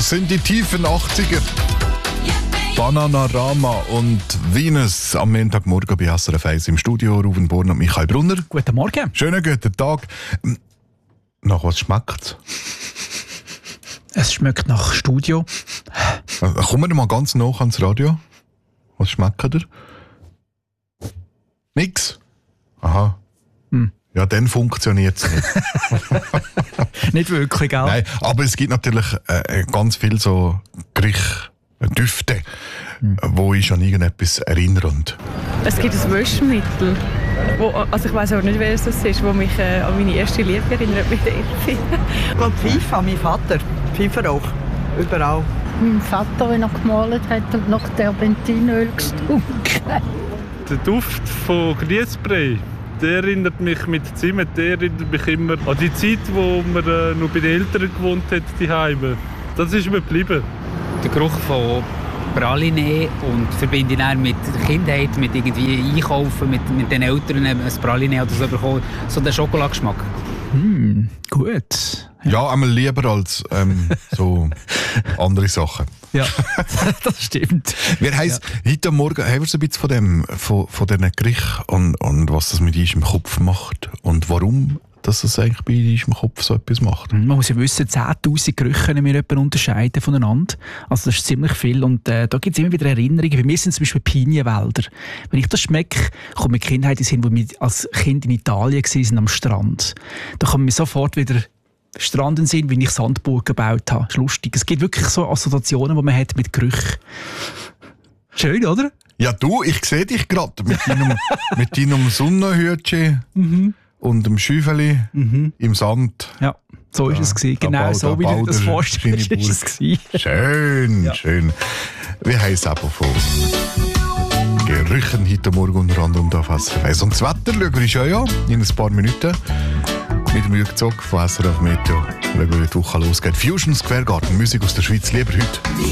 Das sind die tiefen 80er. Bananarama und Venus am Montagmorgen bei SRF 1 im Studio. Ruben Born und Michael Brunner. Guten Morgen. Schönen guten Tag. Nach was schmeckt's? Es schmeckt nach Studio. Kommen wir mal ganz nah ans Radio. Was schmeckt ihr? Nix? Aha. Ja, dann funktioniert es nicht. Nicht wirklich, gell? Nein, aber es gibt natürlich ganz viel so Gerichte, Düfte, wo ich an irgendetwas erinnern. Es gibt ein Waschmittel, also ich weiss aber nicht, welches das ist, das mich an meine erste Liebe erinnert mit Elfi. Ich glaube Pfeife an meinen Vater. Pfeifer auch. Überall. Mein Vater, wenn er gemalt hat und nach Terpentinöl gestunken. Der Duft von Grießbrei, der erinnert mich mit Zimt, der erinnert mich immer an die Zeit, wo man noch bei den Eltern gewohnt hat, die Heime. Das ist mir geblieben. Der Geruch von Praline und verbinde ihn dann mit der Kindheit, mit irgendwie Einkaufen, mit den Eltern ein Praline oder so bekommen. So der Schokoladengeschmack. Gut. Ja, einmal lieber als so andere Sachen. Ja, das stimmt. Wir heißt, heute Morgen haben wir so ein bisschen von diesen Gerichten und was das mit uns im Kopf macht und warum dass es eigentlich bei uns im Kopf so etwas macht. Man muss ja wissen, 10'000 Gerüche können wir unterscheiden voneinander. Also das ist ziemlich viel und da gibt es immer wieder Erinnerungen. Bei mir sind zum Beispiel Pinienwälder. Wenn ich das schmecke, kommt mir die Kindheit in den Sinn, wo wir als Kind in Italien waren, am Strand. Da kommt mir sofort wieder Strand in den Sinn, wie ich Sandburgen gebaut habe. Das ist lustig. Es gibt wirklich so Assoziationen, die man hat mit Gerüchen. Schön, oder? Ja, du, ich sehe dich gerade mit deinem Sonnenhütchen. Und dem Schäufeli im Sand. Ja, so ist es gewesen. Genau so, wie du das vorstellst, ist es gewesen. Schön, schön. Wir haben es aber von Gerüchen heute Morgen unter anderem da auf SRF 1. Und das Wetter schauen wir schon ja in ein paar Minuten. Mit dem Jürg Zock von SRF Meteo. Schauen wir, wie die Woche losgeht. Fusion Square Garden, Musik aus der Schweiz, lieber heute.